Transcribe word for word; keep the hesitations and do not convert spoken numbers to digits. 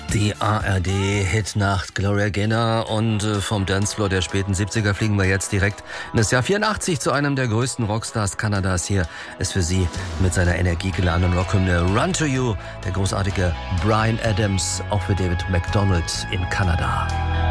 Die A R D-Hitnacht Gloria Gaynor und äh, vom Dancefloor der späten siebziger fliegen wir jetzt direkt in das Jahr vierundachtzig zu einem der größten Rockstars Kanadas. Hier ist für Sie mit seiner energiegeladenen Rockhymne Run to You der großartige Bryan Adams, auch für David MacDonald in Kanada.